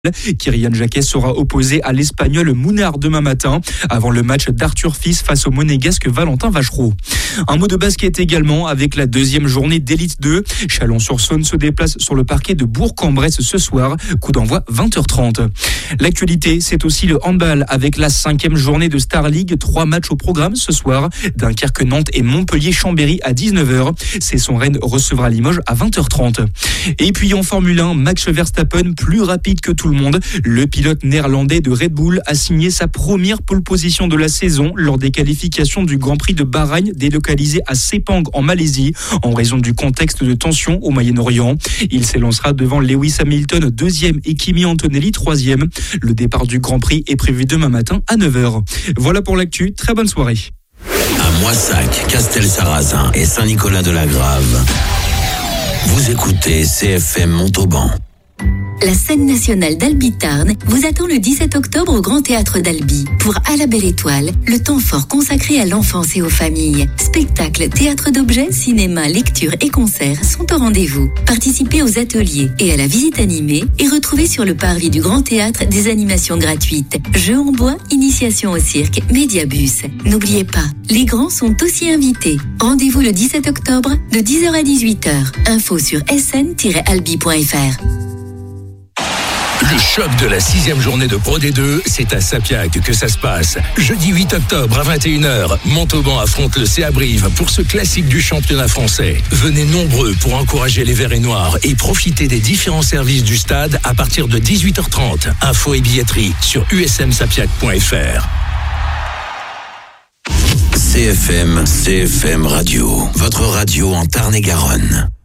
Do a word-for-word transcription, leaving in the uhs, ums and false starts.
Kyrian Jacquet sera opposé à l'Espagnol Mounard demain matin, avant le match d'Arthur Fils face au monégasque Valentin Vachereau. Un mot de basket également avec la deuxième journée d'Élite deux. Chalon-sur-Saône se déplace sur le parquet de Bourg-en-Bresse ce soir, coup d'envoi vingt heures trente. L'actualité, c'est aussi le handball avec la cinquième journée de Star League. Trois matchs au programme ce soir, Dunkerque-Nantes et Montpellier-Chambéry à dix-neuf heures. C'est son Rennes recevra Limoges à vingt heures trente. Et puis en Formule un, Max Verstappen, plus rapide que tout le monde. Le pilote néerlandais de Red Bull a signé sa première pole position de la saison lors des qualifications du Grand Prix de Bahreïn délocalisé à Sepang en Malaisie en raison du contexte de tension au Moyen-Orient. Il s'élancera devant Lewis Hamilton deuxième et Kimi Antonelli troisième. Le départ du Grand Prix est prévu demain matin à neuf heures. Voilà pour l'actu, très bonne soirée. À Moissac, Castel-Sarrazin et Saint-Nicolas-de-la-Grave, vous écoutez C F M Montauban. La scène nationale d'Albi-Tarn vous attend le dix-sept octobre au Grand Théâtre d'Albi pour À la Belle Étoile, le temps fort consacré à l'enfance et aux familles. Spectacles, théâtre d'objets, cinéma, lecture et concerts sont au rendez-vous. Participez aux ateliers et à la visite animée et retrouvez sur le parvis du Grand Théâtre des animations gratuites. Jeux en bois, initiation au cirque, médiabus. N'oubliez pas, les grands sont aussi invités. Rendez-vous le dix-sept octobre de dix heures à dix-huit heures. Info sur s n tiret albi point f r. Le choc de la sixième journée de Pro D deux, c'est à Sapiac que ça se passe. Jeudi huit octobre à vingt et une heures, Montauban affronte le C A Brive pour ce classique du championnat français. Venez nombreux pour encourager les Verts et Noirs et profiter des différents services du stade à partir de dix-huit heures trente. Infos et billetterie sur u s m sapiac point f r. C F M, C F M Radio, votre radio en Tarn-et-Garonne.